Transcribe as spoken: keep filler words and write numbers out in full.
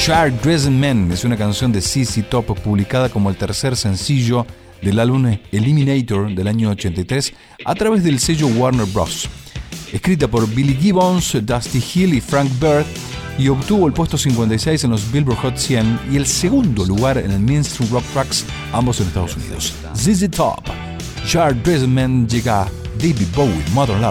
Shark Dressing Men es una canción de Z Z Top publicada como el tercer sencillo del álbum Eliminator del año ochenta y tres a través del sello Warner Bros. Escrita por Billy Gibbons, Dusty Hill y Frank Bird, y obtuvo el puesto cincuenta y seis en los Billboard Hot cien y el segundo lugar en el Mainstream Rock Tracks, ambos en Estados Unidos. Z Z Top, Shark Dressing Men llega a David Bowie, Modern Love.